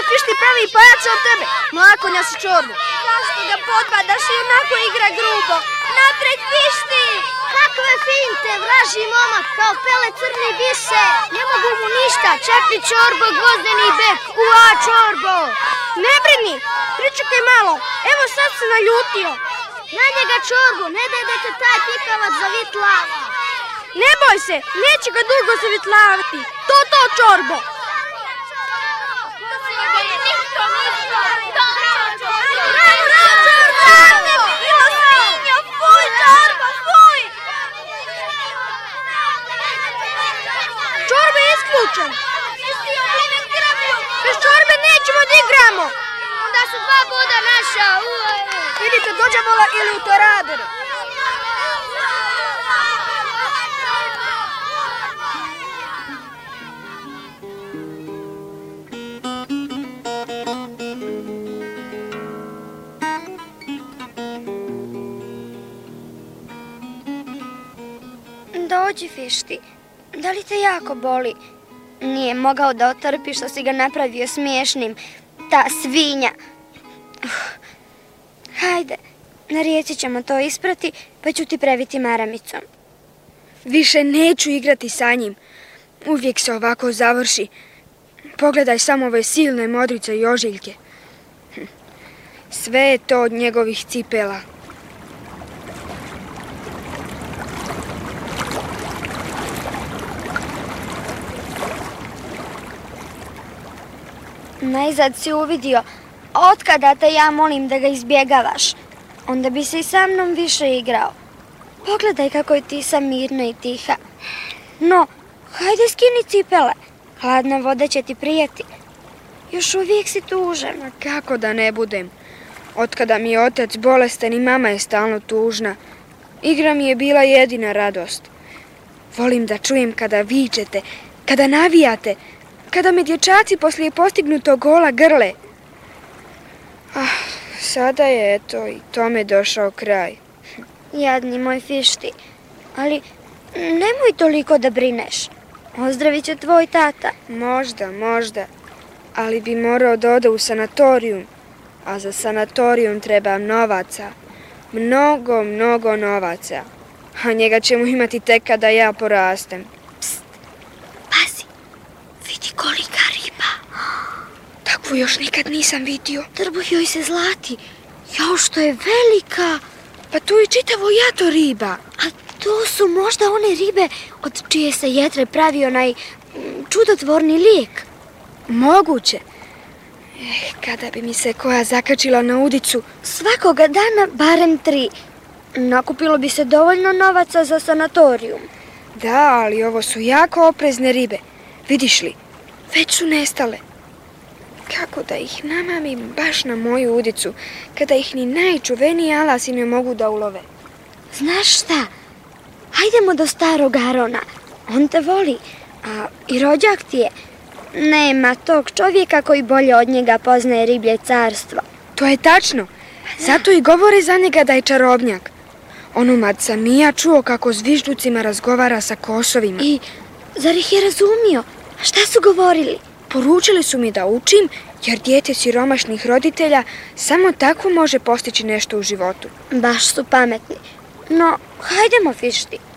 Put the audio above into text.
Fišti pravi pajaca od tebe. Mlako njaši čorbu. Zašto ga podbadaš i onako igra grubo? Napred, Fišti! Kakve finte, vraži momak, kao pele crni bise. Ne mogu mu ništa, čepni čorbo, gvozdeni bek. Ua, čorbo! Ne brini, pričekaj malo. Evo sad se naljutio. Na njega čorbu, ne daj da te taj pikavac zavitlava. Ne boj se, neće ga dugo zavitlavati. To, čorbo. Čorba je isključen. Bez čorbe nećemo da igramo. Onda su 2 boda naša. Idite do đavola ili u Torader. Dođi, Fišti. Da li te jako boli? Nije mogao da otrpi što si ga napravio smiješnim. Ta svinja. Hajde, na rijeci ćemo to isprati, pa ću ti previti maramicom. Više neću igrati sa njim. Uvijek se ovako završi. Pogledaj samo ove silne modrice i ožiljke. Sve je to od njegovih cipela. Najzad si uvidio, otkada te ja molim da ga izbjegavaš, onda bi se i sa mnom više igrao. Pogledaj kako je ti sam mirna i tiha. No, hajde skini cipele, hladna voda će ti prijeti. Još uvijek si tužan. Ma kako da ne budem? Otkada mi je otac bolestan i mama je stalno tužna. Igra mi je bila jedina radost. Volim da čujem kada vičete, kada navijate, kada me dječaci poslije postignutog gola grle. Sada je eto i tome došao kraj. Jadni moj Fišti, ali nemoj toliko da brineš. Ozdravit će tvoj tata. Možda, ali bi morao da ode u sanatorijum, a za sanatorijum treba novaca. Mnogo novaca. A njega ćemo imati tek kada ja porastem. Pazi, vidi kolika riba. Takvu još nikad nisam vidio. Trbuh joj se zlati. Jao, što je velika. Pa tu je čitavo jato riba. A to su možda one ribe od čije se jetre pravi onaj čudotvorni lijek. Moguće. Kada bi mi se koja zakačila na udicu. Svakoga dana barem 3. Nakupilo bi se dovoljno novaca za sanatorijum. Da, ali ovo su jako oprezne ribe. Vidiš li, već su nestale. Kako da ih namamim baš na moju udicu, kada ih ni najčuveniji alasi ne mogu da ulove? Znaš šta? Hajdemo do starog Arona. On te voli, a i rođak ti je. Nema tog čovjeka koji bolje od njega poznaje riblje carstvo. To je tačno. Zato i govore za njega da je čarobnjak. Onomad sam i ja čuo kako s vižducima razgovara sa kosovima. I zar ih je razumio? A šta su govorili? Poručili su mi da učim, jer dijete siromašnih roditelja samo tako može postići nešto u životu. Baš su pametni. No, hajdemo, Fišti.